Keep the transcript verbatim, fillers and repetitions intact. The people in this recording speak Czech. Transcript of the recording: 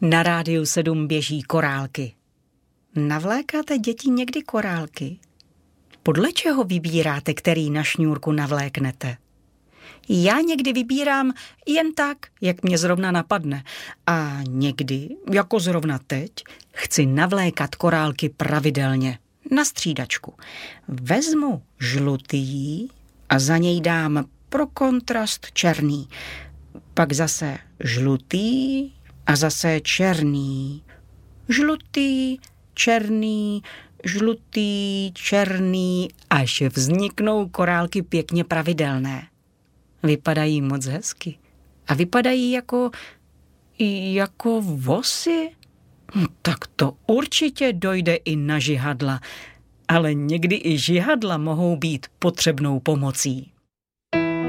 Na Rádiu sedm běží korálky. Navlékáte děti někdy korálky? Podle čeho vybíráte, který na šňůrku navléknete? Já někdy vybírám jen tak, jak mě zrovna napadne. A někdy, jako zrovna teď, chci navlékat korálky pravidelně, na střídačku. Vezmu žlutý a za něj dám pro kontrast černý. Pak zase žlutý a zase černý. Žlutý, černý, žlutý, černý, až vzniknou korálky pěkně pravidelné. Vypadají moc hezky. A vypadají jako, jako vosy. No, tak to určitě dojde i na žihadla. Ale někdy i žihadla mohou být potřebnou pomocí.